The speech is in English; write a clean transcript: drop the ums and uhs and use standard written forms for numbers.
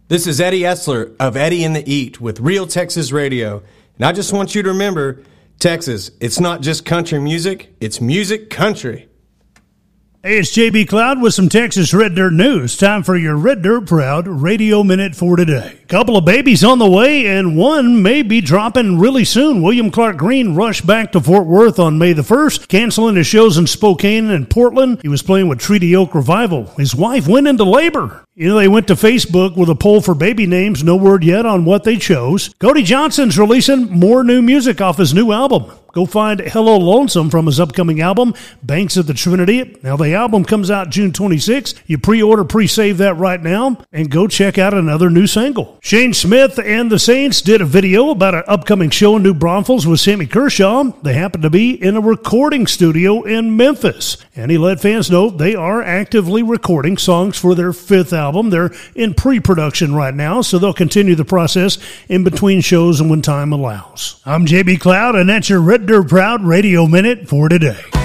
This is Eddie Essler of Eddie and the Eat with Real Texas Radio. And I just want you to remember, Texas, it's not just country music, it's music country. Hey, it's JB Cloud with some Texas Red Dirt news. Time for your Red Dirt Proud Radio Minute for today. Couple of babies on the way, and one may be dropping really soon. William Clark Green rushed back to Fort Worth on May the 1st, canceling his shows in Spokane and Portland. He was playing with Treaty Oak Revival. His wife went into labor. They went to Facebook with a poll for baby names. No word yet on what they chose. Cody Johnson's releasing more new music off his new album. Go find Hello Lonesome from his upcoming album, Banks of the Trinity. Now, the album comes out June 26th. You pre-order, pre-save that right now, and go check out another new single. Shane Smith and the Saints did a video about an upcoming show in New Braunfels with Sammy Kershaw. They happen to be in a recording studio in Memphis, and he let fans know they are actively recording songs for their fifth album. They're in pre-production right now, so they'll continue the process in between shows and when time allows. I'm JB Cloud, and that's your Red Dirt Proud Radio Minute for today.